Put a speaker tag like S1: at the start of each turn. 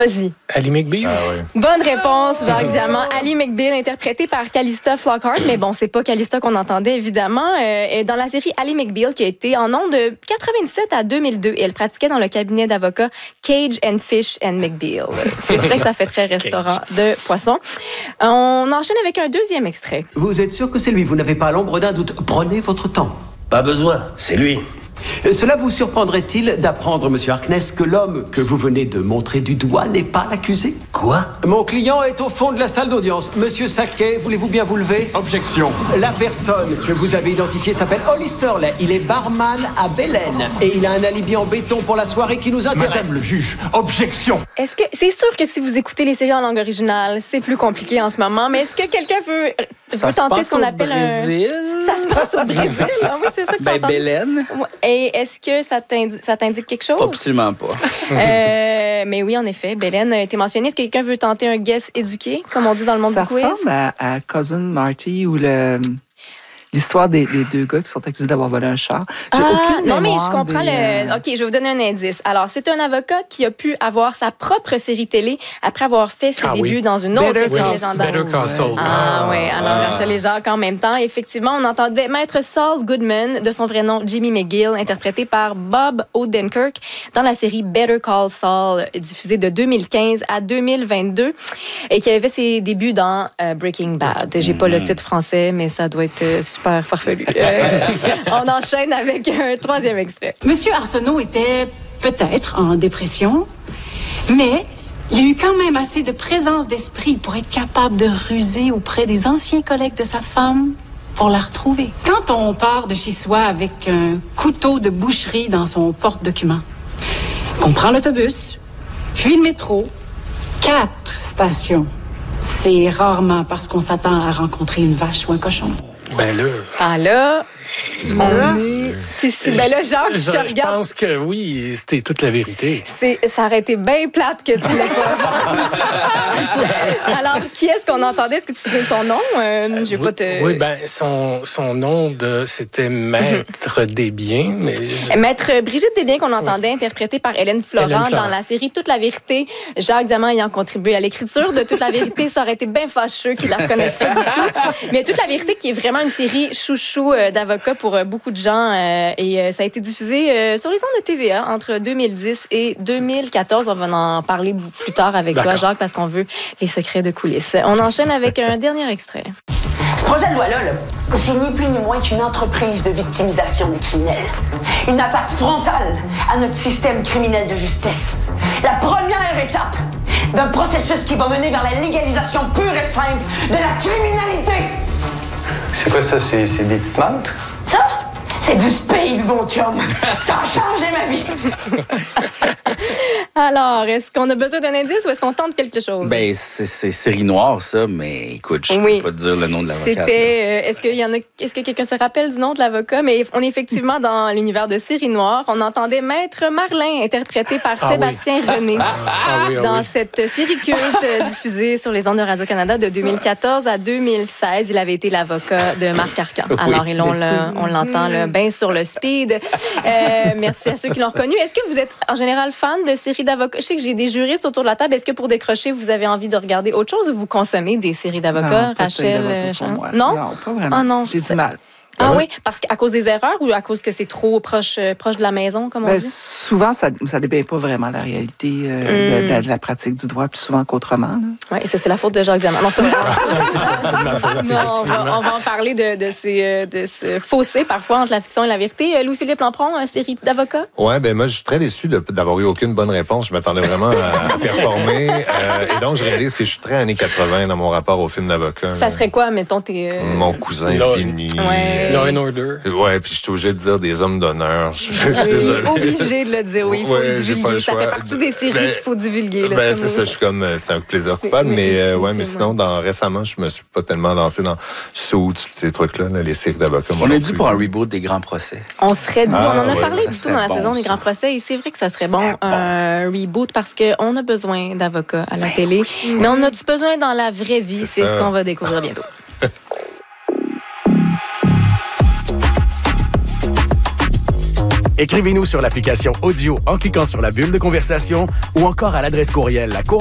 S1: Vas-y.
S2: Ally McBeal?
S3: Ah oui.
S1: Bonne réponse, Jacques Diamant. Ally McBeal, interprétée par Calista Flockhart. Mais bon, c'est pas Calista qu'on entendait, évidemment. Dans la série Ally McBeal, qui a été en ondes de 97 à 2002. Et elle pratiquait dans le cabinet d'avocats Cage and Fish and McBeal. C'est vrai que ça fait très restaurant de poissons. On enchaîne avec un deuxième extrait.
S4: Vous êtes sûr que c'est lui? Vous n'avez pas l'ombre d'un doute. Prenez votre temps.
S5: Pas besoin, c'est lui.
S4: Cela vous surprendrait-il d'apprendre, monsieur Harkness, que l'homme que vous venez de montrer du doigt n'est pas l'accusé?
S5: Quoi?
S4: Mon client est au fond de la salle d'audience. Monsieur Saquet, voulez-vous bien vous lever?
S3: Objection.
S4: La personne que vous avez identifiée s'appelle Holly Surley. Il est barman à Belen. Et il a un alibi en béton pour la soirée qui nous intéresse.
S3: Madame le juge, objection.
S1: Est-ce que c'est sûr que si vous écoutez les séries en langue originale, c'est plus compliqué en ce moment, mais est-ce que quelqu'un veut tenter ce qu'on appelle
S6: Brésil.
S1: Ça se passe au Brésil. Ah oui, c'est ça que t'entends.
S6: Belen.
S1: Et est-ce que ça t'indique quelque chose?
S6: Absolument pas.
S1: Mais oui, en effet, Belen a été mentionnée. Est-ce que quelqu'un veut tenter un guess éduqué, comme on dit dans le monde
S7: ça
S1: du quiz?
S7: Ça ressemble à Cousin Marty ou l'histoire des deux gars qui sont accusés d'avoir volé un char. J'ai aucune
S1: non, mais
S7: mémoire
S1: je comprends OK, je vais vous donner un indice. Alors, c'est un avocat qui a pu avoir sa propre série télé après avoir fait ses débuts dans une autre série légendaire.
S2: Better Call Saul.
S1: Oui. Alors, Rachel et Jacques en même temps. Effectivement, on entendait Maître Saul Goodman, de son vrai nom Jimmy McGill, interprété par Bob Odenkirk dans la série Better Call Saul, diffusée de 2015 à 2022 et qui avait fait ses débuts dans Breaking Bad. J'ai pas le titre français, mais ça doit être super farfelu. On enchaîne avec un troisième extrait.
S8: Monsieur Arsenault était peut-être en dépression, mais il a eu quand même assez de présence d'esprit pour être capable de ruser auprès des anciens collègues de sa femme pour la retrouver. Quand on part de chez soi avec un couteau de boucherie dans son porte-document, qu'on prend l'autobus, puis le métro, 4 stations, c'est rarement parce qu'on s'attend à rencontrer une vache ou un cochon.
S2: Ben là...
S1: Ah là... On est ici. Ben là, Jacques, je te regarde.
S2: Je pense que oui, c'était toute la vérité.
S1: Ça aurait été bien plate que tu l'aies pas, Jacques. Alors, qui est-ce qu'on entendait? Est-ce que tu te souviens de son nom? Je vais pas te...
S2: Oui, ben son nom, c'était Maître Desbiens.
S1: Maître Brigitte Desbiens qu'on entendait, interprétée par Hélène Florent dans la série Toute la vérité. Jacques Diamant ayant contribué à l'écriture de Toute la vérité, ça aurait été bien fâcheux qu'ils la reconnaissent pas du tout. Mais Toute la vérité qui est vraiment une série chouchou d'avocats pour beaucoup de gens et ça a été diffusé sur les ondes de TVA entre 2010 et 2014. On va en parler plus tard avec toi, Jacques, parce qu'on veut les secrets de coulisses. On enchaîne avec un dernier extrait.
S9: Ce projet de loi-là, c'est ni plus ni moins qu'une entreprise de victimisation des criminels. Une attaque frontale à notre système criminel de justice. La première étape d'un processus qui va mener vers la légalisation pure et simple de la criminalité.
S10: C'est quoi ça? C'est des petites menthes?
S9: Ça, c'est du speed, mon chum. Ça a changé ma vie.
S1: Alors, est-ce qu'on a besoin d'un indice ou est-ce qu'on tente quelque chose?
S6: Ben, c'est série noire, ça, mais écoute, je peux pas te dire le nom de l'avocat.
S1: C'était... Est-ce que quelqu'un se rappelle du nom de l'avocat? Mais on est effectivement dans l'univers de série noire. On entendait Maître Marlin, interprété par Sébastien René, dans cette série culte diffusée sur les ondes de Radio-Canada de 2014 à 2016. Il avait été l'avocat de Marc Arcan. Alors, on l'entend bien sur le speed. Merci à ceux qui l'ont reconnu. Est-ce que vous êtes en général fan de séries d'avocats? Je sais que j'ai des juristes autour de la table. Est-ce que pour décrocher, vous avez envie de regarder autre chose ou vous consommez des séries d'avocats,
S7: Rachel?
S1: Non?
S7: Non, pas vraiment.
S1: Ah non,
S7: j'ai du mal.
S1: Ah oui, parce qu'à cause des erreurs ou à cause que c'est trop proche de la maison, comme on dit?
S7: Souvent, ça ne dépeint pas vraiment la réalité de la pratique du droit, plus souvent qu'autrement.
S1: Oui, ça, c'est la faute de Jacques Diamant.
S2: C'est de ma faute, effectivement.
S1: On va en parler de ce fossé, parfois, entre la fiction et la vérité. Louis-Philippe Lampron, série d'avocats?
S3: Oui, ben moi, je suis très déçu d'avoir eu aucune bonne réponse. Je m'attendais vraiment à performer. Et donc, je réalise que je suis très années 80 dans mon rapport au film d'avocat.
S1: Ça serait quoi, mettons,
S3: Mon cousin Vinny.
S2: Law and Order.
S3: Ouais, puis je suis obligé de dire des hommes d'honneur. Je suis
S1: désolé. Obligé de le dire, oui, il faut le divulguer. Ça fait partie des séries qu'il faut divulguer. Là,
S3: c'est ça, je suis comme, c'est un plaisir coupable, mais sinon, récemment, je me suis pas tellement lancé dans Suits, ces trucs-là, les séries d'avocats.
S6: On est dû pour un reboot des Grands Procès.
S1: On serait dû, on en a parlé plutôt dans la saison des Grands Procès, et c'est vrai que ça serait bon, un reboot, parce qu'on a besoin d'avocats à la télé, mais on a-tu besoin dans la vraie vie? C'est ce qu'on va découvrir bientôt.
S5: Écrivez-nous sur l'application audio en cliquant sur la bulle de conversation ou encore à l'adresse courriel